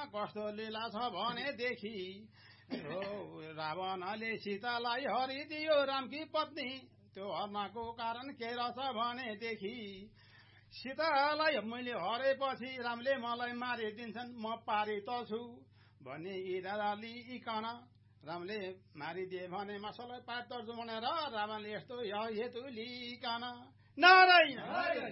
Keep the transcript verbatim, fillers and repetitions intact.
कस्तो लीला छ भनेदेखि रावणले सीतालाई हरिदियो रामकी पत्नी त्यो हर्नको कारण के रहेछ भनेदेखि सीतालाई मैले हरेपछि रामले मलाई मारिदिन्छन् म पारी त छु भन्ने इरादा लिइकन रामले मारिदिए भने मसलाई पार तर्छु भनेर रावणले यस्तो हेतु लिइकन नारायण